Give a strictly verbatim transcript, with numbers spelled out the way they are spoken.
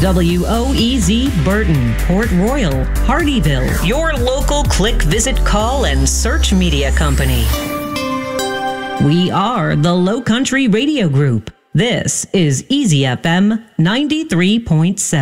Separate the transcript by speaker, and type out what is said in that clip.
Speaker 1: W O E Z Burton, Port Royal, Hardyville. Your local click, visit, call, and search media company. We are the Low Country Radio Group. This is Easy F M ninety-three point seven.